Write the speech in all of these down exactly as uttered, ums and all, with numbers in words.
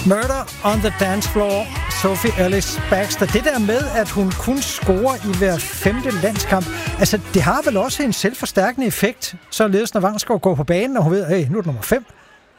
Murder on the Dance Floor, Sophie Ellis Bextor. Det der med, at hun kun scorer i hver femte landskamp, altså det har vel også en selvforstærkende effekt, således når Vangsgaard går på banen, og hun ved, hey, nu er det nummer fem.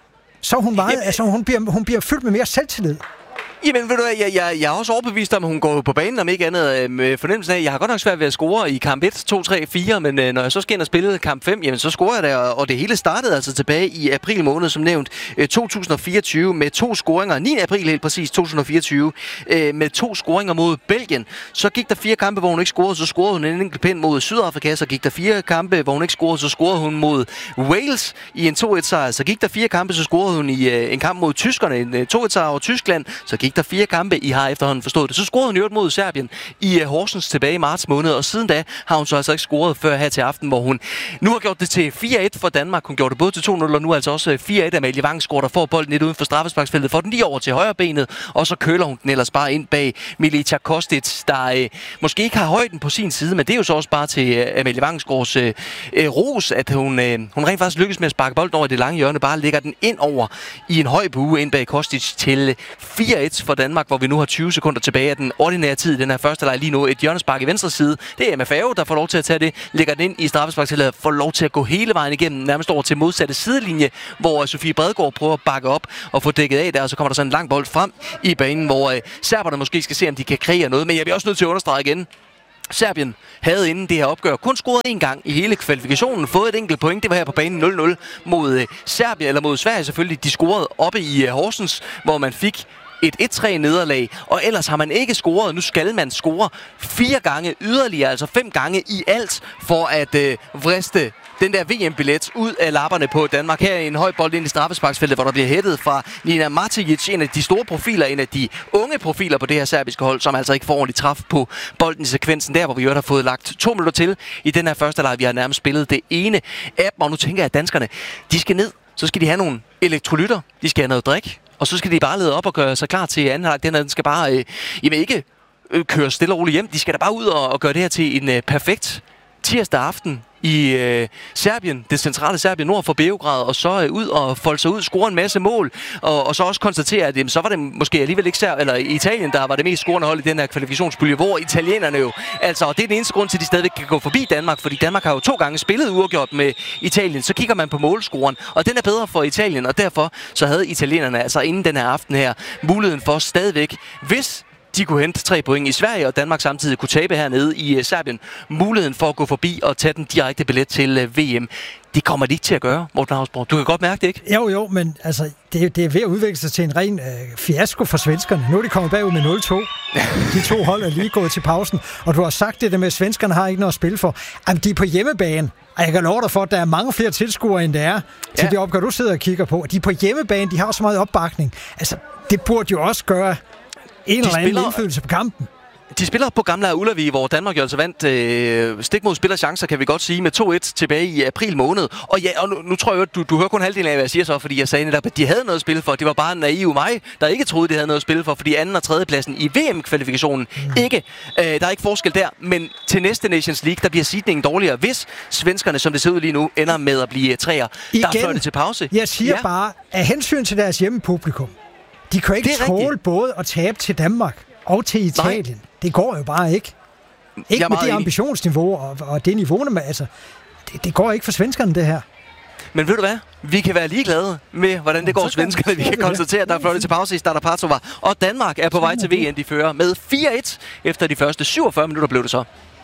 Så hun, meget, Jamen, altså, hun, bliver, hun bliver fyldt med mere selvtillid. Jamen, ved du hvad, jeg, jeg, jeg er også overbevist om, at hun går på banen, om ikke andet med fornemmelsen af, jeg har godt nok svært ved at score i kamp et, to, tre, fire, men øh, når jeg så skal ind og spille kamp fem, jamen så scorer jeg der, og det hele startede altså tilbage i april måned, som nævnt, øh, to tusind og fireogtyve, med to scoringer, niende april helt præcis, to tusind og fireogtyve, øh, med to scoringer mod Belgien. Så gik der fire kampe, hvor hun ikke scorede, så scorede hun en enkelt pind mod Sydafrika, så gik der fire kampe, hvor hun ikke scorede, så scorede hun mod Wales i en to et sejr, så gik der fire kampe, så scorede hun i øh, en kamp mod tyskerne, en øh, to et sejr over Tyskland, så gik der fire kampe, I har efterhånden forstået det. Så scorede hun i øvrigt mod Serbien i uh, Horsens tilbage i marts måned, og siden da har hun så altså ikke scoret før her til aften, hvor hun nu har gjort det til fire et for Danmark. Hun gjorde det både til to nul, og nu altså også fire et. Amalie Vangsgaard, der får bolden lidt uden for straffesparksfeltet, får den lige over til højre benet, og så køler hun den ellers bare ind bag Milica Kostic, der uh, måske ikke har højden på sin side, men det er jo så også bare til uh, Amalie Vangsgaards uh, uh, ros, at hun, uh, hun rent faktisk lykkes med at sparke bolden over i det lange hjørne, bare lægger den ind over i en høj bue ind bag Kostic til fire et for Danmark, hvor vi nu har tyve sekunder tilbage af den ordinære tid i den her første leg. Lige nu et hjørnespark i venstre side. Det er M F A O, der får lov til at tage det. Lægger den ind i straffesparksfeltet, får lov til at gå hele vejen igennem, nærmest over til modsatte sidelinje, hvor Sofie Bredegaard prøver at bakke op og få dækket af der, og så kommer der sådan en lang bold frem i banen, hvor øh, serberne måske skal se, om de kan kreere noget. Men jeg bliver også nødt til at understrege igen, Serbien havde inden det her opgør kun scoret en gang i hele kvalifikationen, fået et enkelt point. Det var her på banen nul nul mod øh, Serbien, eller mod Sverige selvfølgelig. De scorede oppe i øh, Horsens, hvor man fik et et tre nederlag, og ellers har man ikke scoret. Nu skal man score fire gange yderligere, altså fem gange i alt, for at øh, vriste den der V M-billet ud af lapperne på Danmark. Her er en høj bold ind i straffesparksfeltet, hvor der bliver hættet fra Nina Martigic, en af de store profiler, en af de unge profiler på det her serbiske hold, som altså ikke får ordentligt træf på bolden i sekvensen der, hvor vi jo har fået lagt to minutter til i den her første leg. Vi har nærmest spillet det ene af dem, og nu tænker jeg, at danskerne, de skal ned, så skal de have nogle elektrolytter, de skal have noget drik, og så skal de bare lede op og gøre sig klar til anden halvleg. Den, den skal bare øh, jamen ikke øh, køre stille og roligt hjem. De skal da bare ud og, og gøre det her til en øh, perfekt tirsdag aften i øh, Serbien, det centrale Serbien, nord for Beograd, og så øh, ud og folde sig ud, score en masse mål, og, og så også konstatere, at jamen, så var det måske alligevel ikke Ser- eller Italien, der var det mest scorende hold i den her kvalifikationspulje, hvor italienerne jo, altså, og det er den eneste grund til, at de stadigvæk kan gå forbi Danmark, fordi Danmark har jo to gange spillet uafgjort med Italien, så kigger man på målscoren, og den er bedre for Italien, og derfor så havde italienerne altså inden den her aften her muligheden for stadigvæk, hvis de kunne hente tre point i Sverige, og Danmark samtidig kunne tabe hernede i uh, Serbien, muligheden for at gå forbi og tage den direkte billet til uh, V M. Det kommer de ikke til at gøre, Morten Hausborg. Du kan godt mærke det, ikke? Jo, jo, men altså, det, det er ved at udvikle sig til en ren øh, fiasko for svenskerne. Nu er de kommet bagud med nul to. De to hold er lige gået til pausen, og du har sagt det der med, at svenskerne har ikke noget at spille for. Jamen, de er på hjemmebane, og jeg kan love dig for, at der er mange flere tilskuere, end der er til ja. Det opgør, du sidder og kigger på. De er på hjemmebane, de har så meget opbakning. Altså, det burde jo også gøre en eller anden indflydelse på kampen. De spiller på Gamla Ullevi, hvor Danmark jo altså vandt øh, stik mod spillerchancer, kan vi godt sige, med to et tilbage i april måned. Og ja, og nu, nu tror jeg, at du, du hører kun halvdelen af, hvad jeg siger så, fordi jeg sagde netop, at de havde noget at spille for. Det var bare naiv mig, der ikke troede, de havde noget at spille for, fordi anden og tredje pladsen i V M-kvalifikationen mm. ikke. Øh, der er ikke forskel der, men til næste Nations League, der bliver seedningen dårligere, hvis svenskerne, som det ser ud lige nu, ender med at blive træer. Der fløj det til pause. Jeg siger ja. bare, af hensyn til deres hjemmepublikum, de kan ikke tåle både at tabe til Danmark og til Italien. Nej. Det går jo bare ikke. Ikke med det ambitionsniveau og, og det niveau, med, altså, det, det går ikke for svenskerne, det her. Men ved du hvad? Vi kan være ligeglade med, hvordan det går svenskerne. Vi kan konstatere, at der er fløjtet til pause i Stara Pazova. Og Danmark er på vej til V M, de fører med fire et efter de første syvogfyrre minutter blev det så.